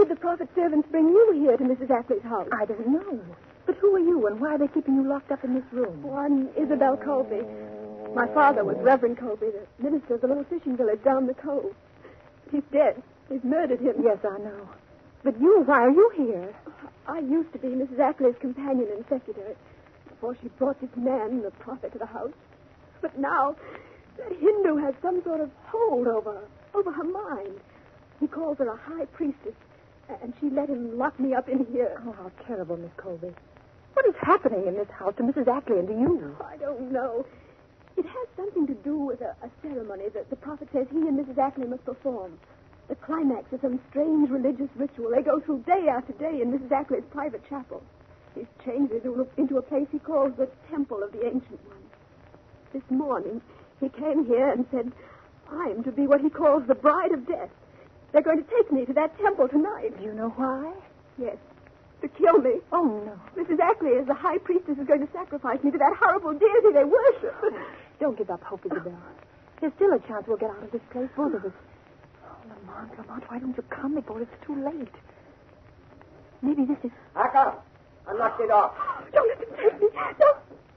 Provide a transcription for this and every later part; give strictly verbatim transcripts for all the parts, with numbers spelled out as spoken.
the prophet's servants bring you here to Missus Ackley's house? I don't know. But who are you, and why are they keeping you locked up in this room? Oh, I'm Isabel Colby. My father was Reverend Colby, the minister of the little fishing village down the cove. He's dead. They've murdered him. Yes, I know. But you, why are you here? I used to be Missus Ackley's companion and secretary before she brought this man, the prophet, to the house. But now, that Hindu has some sort of hold over her, over her mind. He calls her a high priestess, and she let him lock me up in here. Oh, how terrible, Miss Colby. What is happening in this house to Missus Ackley and to you? Oh, I don't know. It has something to do with a, a ceremony that the prophet says he and Missus Ackley must perform. The climax of some strange religious ritual they go through day after day in Missus Ackley's private chapel. He's changed it into a place he calls the Temple of the Ancient One. This morning, he came here and said, I'm to be what he calls the bride of death. They're going to take me to that temple tonight. Do you know why? Yes. To kill me. Oh, no. Missus Ackley, as the high priestess, is going to sacrifice me to that horrible deity they worship. Don't give up hope, Isabel. There's still a chance we'll get out of this place, both of us. Oh, Lamont, Lamont, why don't you come before it's too late? Maybe this is... Aka, unlock the door. Don't let them take me. No.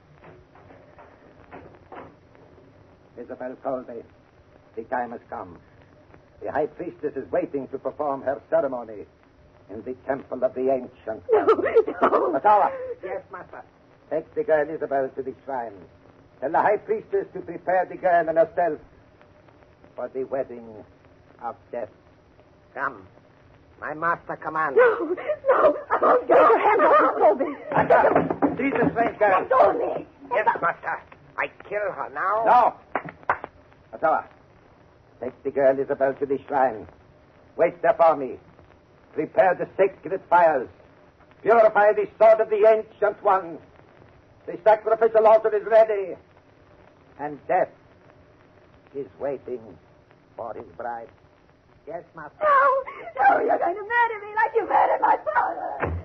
Isabel Colby, the time has come. The high priestess is waiting to perform her ceremony in the temple of the ancient. No, no. Matawa. Yes, master. Take the girl Isabel to the shrine. Tell the high priestess to prepare the girl and herself for the wedding of death. Come. My master commands. No, no. I won't go. Get your hands off me, Colby. Master, seize the strange girl. Let go of me. Yes, master. I kill her now. No. Matawa. Take the girl Isabel to the shrine. Wait there for me. Prepare the sacred fires. Purify the sword of the ancient one. The sacrificial altar is ready. And death is waiting for his bride. Yes, master. No, no, you're going to murder me like you murdered my father.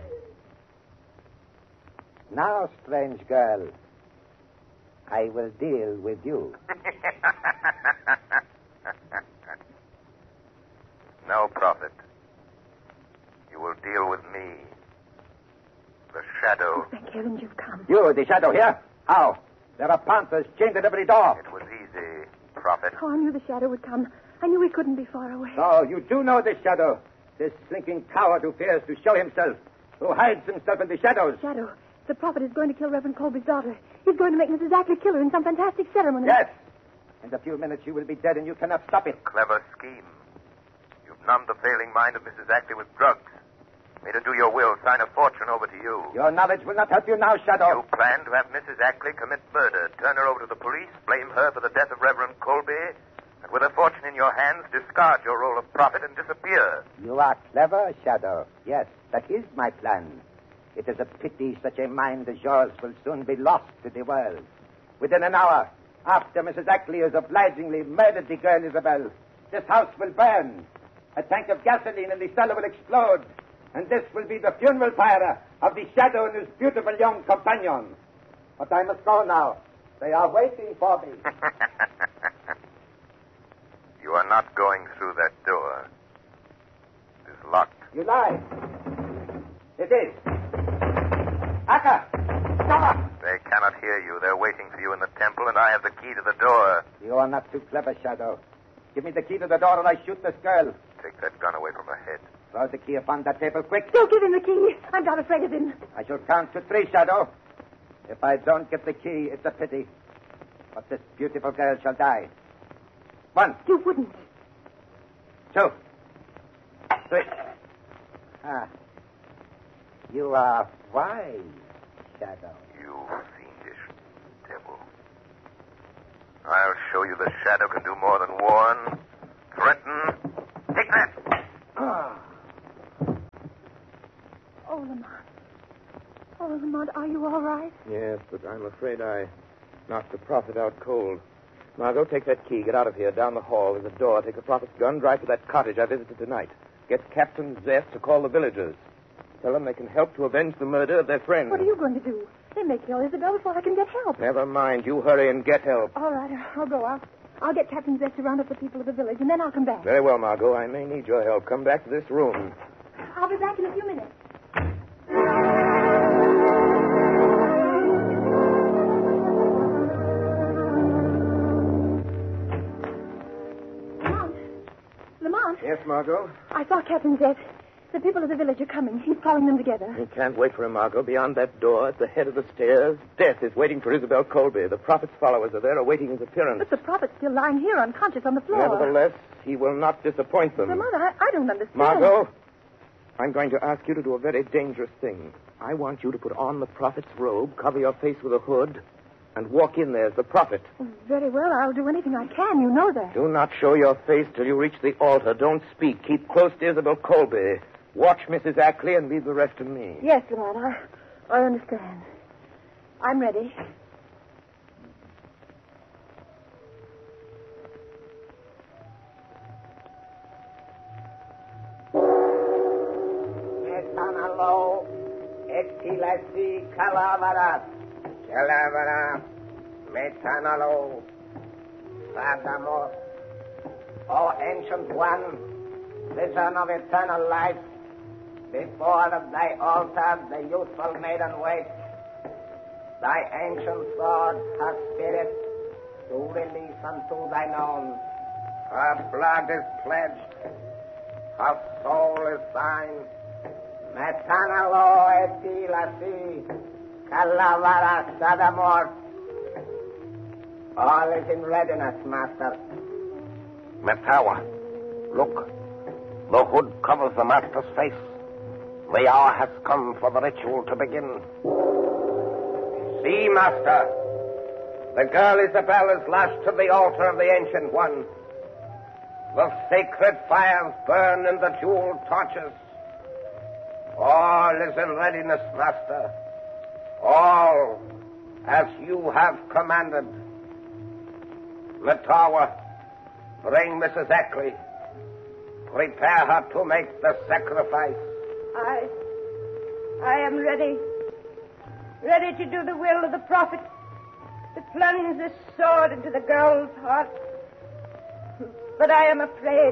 Now, strange girl, I will deal with you. No, Prophet. You will deal with me. The Shadow. Oh, thank heavens you've come. You, the Shadow here? How? There are panthers chained at every door. It was easy, Prophet. Oh, I knew the Shadow would come. I knew he couldn't be far away. No, you do know this Shadow. This slinking coward who fears to show himself, who hides himself in the shadows. Shadow, the prophet is going to kill Reverend Colby's daughter. He's going to make Missus Ackley kill her in some fantastic ceremony. Yes. In a few minutes she will be dead and you cannot stop it. Clever scheme. You've numbed the failing mind of Missus Ackley with drugs. Made her do your will, sign a fortune over to you. Your knowledge will not help you now, Shadow. You plan to have Missus Ackley commit murder, turn her over to the police, blame her for the death of Reverend Colby, and with a fortune in your hands, discard your role of prophet and disappear. You are clever, Shadow. Yes, that is my plan. It is a pity such a mind as yours will soon be lost to the world. Within an hour, after Missus Ackley has obligingly murdered the girl Isabel, this house will burn. A tank of gasoline in the cellar will explode. And this will be the funeral pyre of the Shadow and his beautiful young companion. But I must go now. They are waiting for me. You are not going through that door. It is locked. You lie. It is. Aka! Stop! They cannot hear you. They're waiting for you in the temple, and I have the key to the door. You are not too clever, Shadow. Give me the key to the door, and I shoot this girl. Take that gun away from her head. Throw the key upon that table, quick. Don't give him the key. I'm not afraid of him. I shall count to three, Shadow. If I don't get the key, it's a pity. But this beautiful girl shall die. One. You wouldn't. Two. Three. Ah. You are wise, Shadow. You fiendish devil. I'll show you the Shadow can do more than warn, threaten. Take that. Ah. Oh, Lamont. Oh, Lamont, are you all right? Yes, but I'm afraid I knocked the prophet out cold. Margot, take that key. Get out of here. Down the hall. There's a door. Take the prophet's gun. Drive to that cottage I visited tonight. Get Captain Zest to call the villagers. Tell them they can help to avenge the murder of their friend. What are you going to do? They may kill Isabel before I can get help. Never mind. You hurry and get help. All right, I'll go. I'll, I'll get Captain Zest to round up the people of the village, and then I'll come back. Very well, Margot. I may need your help. Come back to this room. I'll be back in a few minutes. Lamont. Lamont. Yes, Margot? I saw Captain Zeth. The people of the village are coming. He's calling them together. We can't wait for him, Margot. Beyond that door, at the head of the stairs, Death is waiting for Isabel Colby. The prophet's followers are there awaiting his appearance. But the prophet's still lying here unconscious on the floor. Nevertheless, he will not disappoint them. Lamont, I, I don't understand. Margot, I'm going to ask you to do a very dangerous thing. I want you to put on the prophet's robe, cover your face with a hood, and walk in there as the prophet. Oh, very well. I'll do anything I can. You know that. Do not show your face till you reach the altar. Don't speak. Keep close to Isabel Colby. Watch Missus Ackley and leave the rest to me. Yes, Lamont, I, I understand. I'm ready. Metanalo, etilasi calavara, calavara, metanalo, sadamos. O ancient one, vision of eternal life, before thy altar the youthful maiden waits. Thy ancient sword, her spirit, to release unto thine own. Her blood is pledged, her soul is thine. Metanalo etilasi, calavara sadamor. All is in readiness, master. Metawa, look. The hood covers the master's face. The hour has come for the ritual to begin. See, master. The girl Isabel is lashed to the altar of the Ancient One. The sacred fires burn in the jeweled torches. All is in readiness, master. All as you have commanded. Metawa, bring Missus Ackley. Prepare her to make the sacrifice. I... I am ready. Ready to do the will of the prophet. To plunge this sword into the girl's heart. But I am afraid.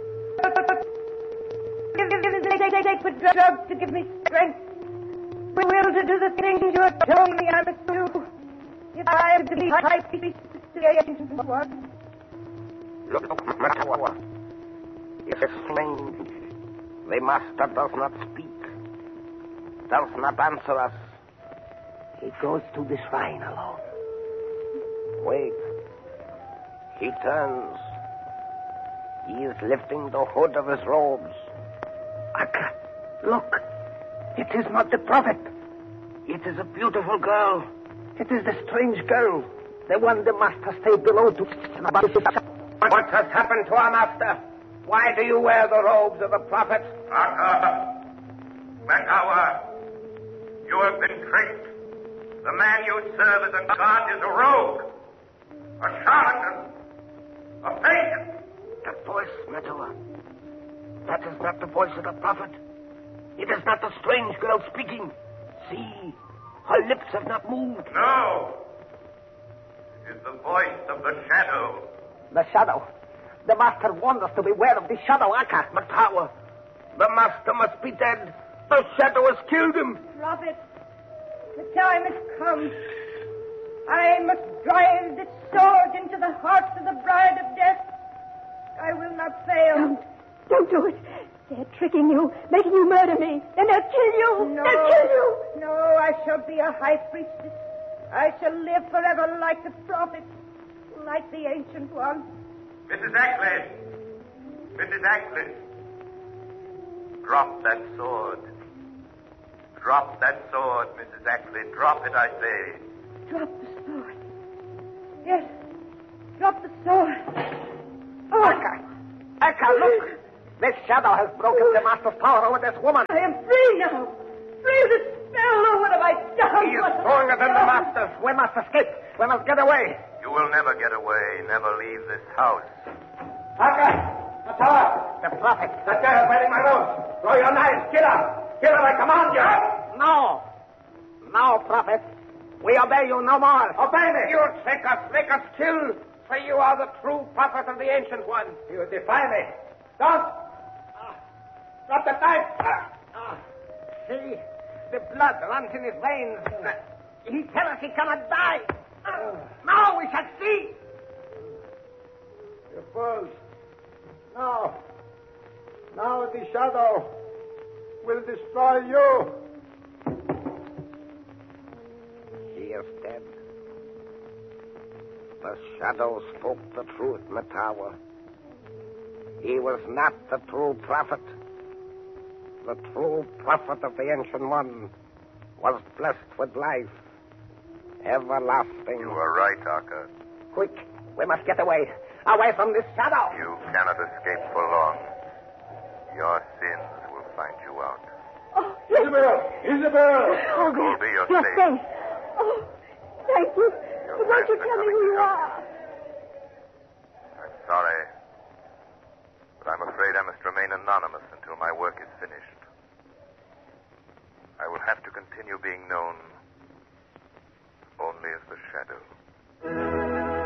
Take the drug to give me strength. The will to do the things you have told me I must do. If I am to be high priest to the ancient one. Look, look, Metawa. It is strange. The master does not speak. Does not answer us. He goes to the shrine alone. Wait. He turns. He is lifting the hood of his robes. Akka, look. It is not the prophet. It is a beautiful girl. It is the strange girl. The one the master stayed below to... What has happened to our master? Why do you wear the robes of the prophet? Akka, Metawa, you have been tricked. The man you serve as a god is a rogue, a charlatan, a fake. That voice, Metawa, that is not the voice of the prophet. It is not the strange girl speaking. See, her lips have not moved. No. It is the voice of the shadow. The shadow. The master warned us to beware of the shadow, Akka. Metawa, the master must be dead. The shadow has killed him. Prophet, the time has come. I must drive this sword into the heart of the bride of death. I will not fail. Don't, don't do it. They're tricking you, making you murder me. Then they'll kill you. No. They'll kill you. No, I shall be a high priestess. I shall live forever like the prophet, like the Ancient One. Missus Ackley. Missus Ackley. Drop that sword. Drop that sword, Missus Ackley. Drop it, I say. Drop the sword. Yes, drop the sword. Oh, Akka. Akka, look. This shadow has broken the master's power over this woman. I am free now. Free of the spell. Oh, what have I done? He is What have I stronger than the done? master. We must escape. We must get away. You will never get away, never leave this house. Akka, the tower. The prophet. That girl is wearing my robes. Throw your knives. Kill her. Kill her, I command you. No. No, prophet. We obey you no more. Obey me. You trick us, make us kill. For you are the true prophet of the Ancient One. You defy me. Don't. Drop the knife. blood runs in his veins. He tells us he cannot die. Now we shall see. You fools. Now. Now the shadow will destroy you. He is dead. The shadow spoke the truth in the tower. He was not the true prophet. The true prophet of the Ancient One was blessed with life, everlasting. You are right, Arca. Quick, we must get away. Away from this shadow. You cannot escape for long. Your sins will find you out. Oh, yes. Isabel! Isabel! Oh, Colby, you're you're safe. safe. Oh, thank you. Your But won't you friends are tell me coming who to you help are? I'm sorry, but I'm afraid I must remain anonymous until my work is finished. I will have to continue being known only as the Shadow.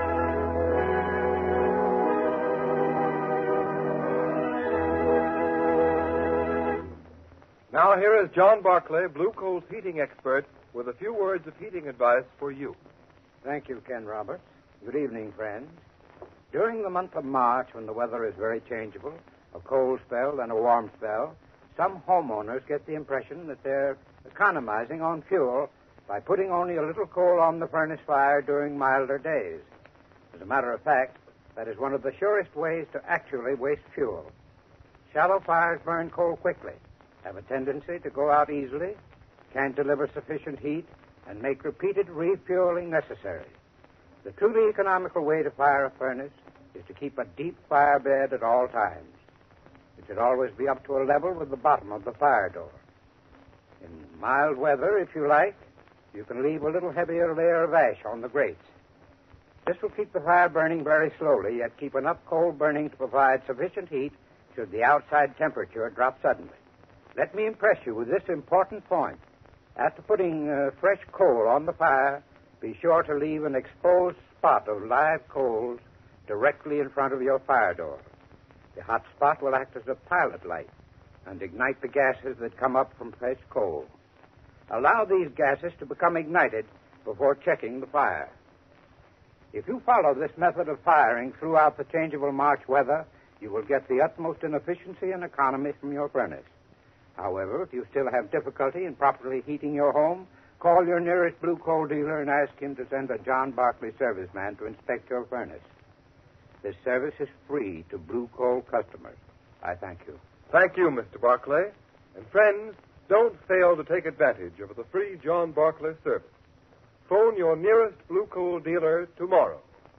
Now here is John Barclay, Blue Coal's heating expert, with a few words of heating advice for you. Thank you, Ken Roberts. Good evening, friends. During the month of March, when the weather is very changeable, a cold spell and a warm spell, some homeowners get the impression that they're economizing on fuel by putting only a little coal on the furnace fire during milder days. As a matter of fact, that is one of the surest ways to actually waste fuel. Shallow fires burn coal quickly, have a tendency to go out easily, can't deliver sufficient heat, and make repeated refueling necessary. The truly economical way to fire a furnace is to keep a deep fire bed at all times. It should always be up to a level with the bottom of the fire door. In mild weather, if you like, you can leave a little heavier layer of ash on the grates. This will keep the fire burning very slowly, yet keep enough coal burning to provide sufficient heat should the outside temperature drop suddenly. Let me impress you with this important point. After putting uh, fresh coal on the fire, be sure to leave an exposed spot of live coals directly in front of your fire door. The hot spot will act as a pilot light and ignite the gases that come up from fresh coal. Allow these gases to become ignited before checking the fire. If you follow this method of firing throughout the changeable March weather, you will get the utmost in efficiency and economy from your furnace. However, if you still have difficulty in properly heating your home, call your nearest blue coal dealer and ask him to send a John Barclay serviceman to inspect your furnace. This service is free to blue coal customers. I thank you. Thank you, Mister Barclay. And friends, don't fail to take advantage of the free John Barclay service. Phone your nearest blue coal dealer tomorrow.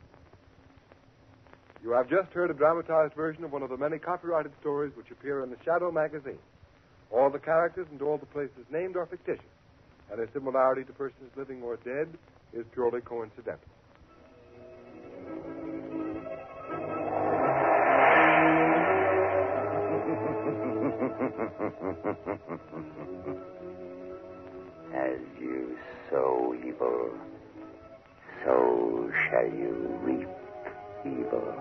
You have just heard a dramatized version of one of the many copyrighted stories which appear in the Shadow magazine. All the characters and all the places named are fictitious, and their similarity to persons living or dead is purely coincidental. As you sow evil, so shall you reap evil.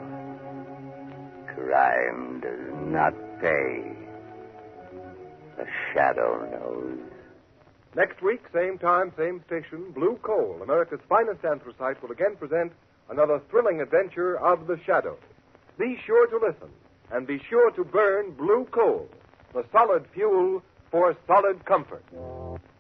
Crime does not pay. The Shadow knows. Next week, same time, same station, Blue Coal, America's finest anthracite, will again present another thrilling adventure of the Shadow. Be sure to listen, and be sure to burn Blue Coal, the solid fuel for solid comfort.